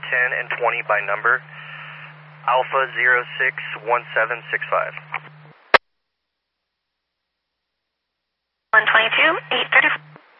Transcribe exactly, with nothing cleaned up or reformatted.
ten and twenty by number. Alpha zero six one seven six five. one twenty-two, eight thirty-four.